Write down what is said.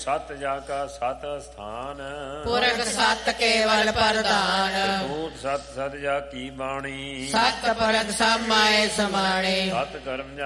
ਸਤ ਜਾ ਕਾ ਸਤ ਸਥਾਨ। ਪੁਰਖ ਸਤ ਕੇਵਲ ਪ੍ਰਧਾਨ। ਸੂਤ ਸਤ ਸਤ ਜਾ ਕੀ ਬਾਣੀ। ਸਤ ਪੁਰਖ ਸਮਾਏ ਸਮਾਣੇ। ਸਤ ਕਰਮ